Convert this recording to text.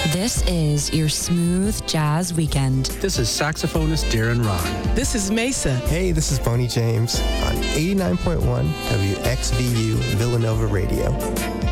This is your smooth jazz weekend. This is saxophonist Darren Ron. This is Mesa. Hey, this is Boney James on 89.1 WXVU Villanova Radio.